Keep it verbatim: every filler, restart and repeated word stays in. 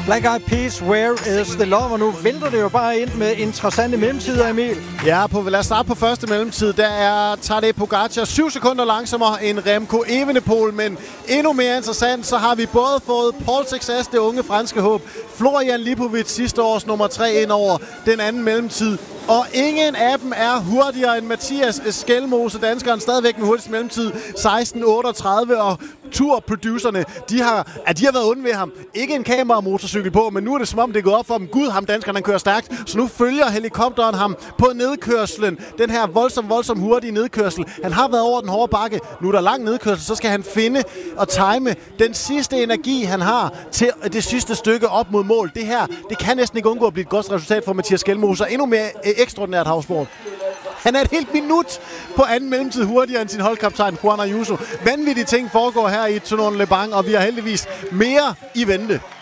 Black Eyed Peas, Where is the Love? Og nu vælter det jo bare ind med interessante mellemtider, Emil. Ja, på, lad os starte på første mellemtid. Der er Tadej Pogacar syv sekunder langsommere end Remco Evenepoel, men endnu mere interessant, så har vi både fået Paul Success, det unge franske håb, Florian Lipovic sidste års nummer tre ind over den anden mellemtid. Og ingen af dem er hurtigere end Mathias Skelmose, danskeren stadigvæk med hurtigst mellemtid seksten otteogtredive, og turproducerne, de har, ja, de har været onde ved ham. Ikke en kameramotorcykel på, men nu er det som om det er gået op for dem. Gud, ham danskeren, han kører stærkt, så nu følger helikopteren ham på nedkørslen. Den her voldsom, voldsom hurtige nedkørsel. Han har været over den hårde bakke. Nu er der lang nedkørsel, så skal han finde og time den sidste energi, han har til det sidste stykke op mod mål. Det her, det kan næsten ikke undgå at blive et godt resultat for Mathias Skelmose. Endnu mere ekstraordinært havsport. Han er et helt minut på anden mellemtid hurtigere end sin holdkaptajn Juan Ayuso. Vanvittige ting foregår her i Toulon Le Bagn, og vi har heldigvis mere i vente.